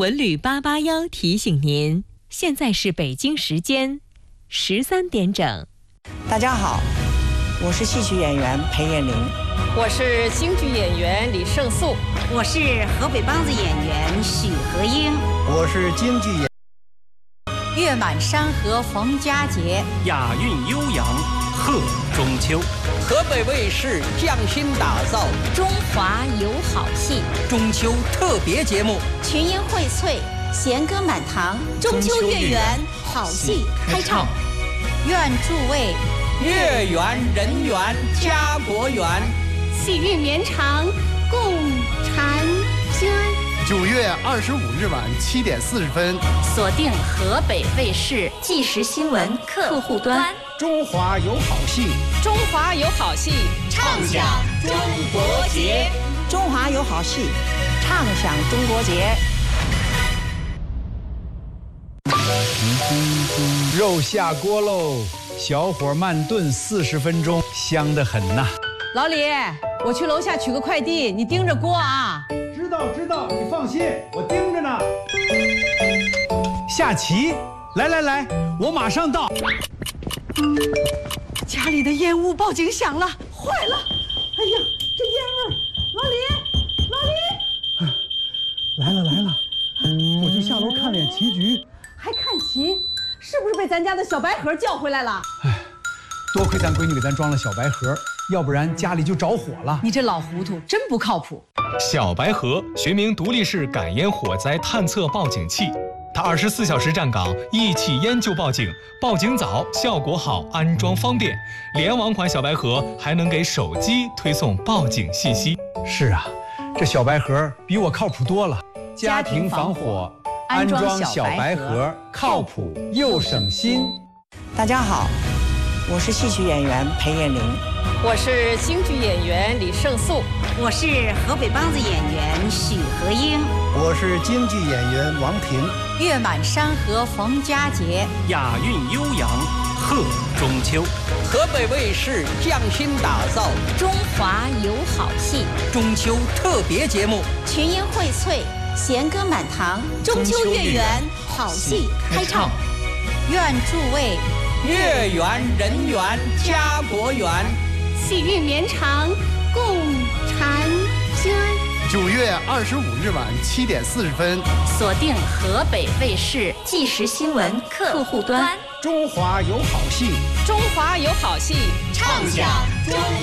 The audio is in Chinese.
文旅881提醒您，现在是北京时间13点整。 大家好，我是戏曲演员裴艳玲， 我是京剧演员李胜素， 我是河北梆子演员许和英， 我是京剧演月满山河逢佳节， 雅韵悠扬贺中秋。 河北卫视匠心打造中华有好戏中秋特别节目， 群英荟萃，弦歌满堂，中秋月圆，好戏开唱。 愿诸位月圆人圆家国圆， 喜运绵长共婵娟。 9月25日晚7点40分， 锁定河北卫视即时新闻客户端。 中华有好戏， 中华有好戏， 畅享中国节。 中华有好戏，畅享中国节。 肉下锅喽，小火慢炖40分钟，香得很呐。 老李，我去楼下取个快递，你盯着锅啊。 知道，你放心，我盯着呢。下棋，来，我马上到。 家里的烟雾报警响了，坏了！哎呀，这烟味儿！老李， 来了，我就下楼看脸棋局。 还看棋？是不是被咱家的小白盒叫回来了？ 哎，多亏咱闺女给咱装了小白盒，要不然家里就着火了。 你这老糊涂，真不靠谱。 小白盒学名独立式感烟火灾探测报警器，它24小时站岗，一起烟就报警，报警早，效果好，安装方便。联网款小白盒还能给手机推送报警信息。 是啊，这小白盒比我靠谱多了。家庭防火，安装小白盒，靠谱又省心。 大家好，我是戏曲演员裴艳玲， 我是京剧演员李胜素， 我是河北梆子演员许和英， 我是京剧演员王平。 月满山河逢佳节， 雅韵悠扬贺中秋。 河北卫视匠心打造中华有好戏中秋特别节目， 群英荟萃，弦歌满堂，中秋月圆，好戏开唱。 愿诸位月圆人圆家国圆， 喜运绵长共婵娟。 9月25日晚7点40分， 锁定河北卫视即时新闻客户端。 中华有好戏， 中华有好戏， 畅享中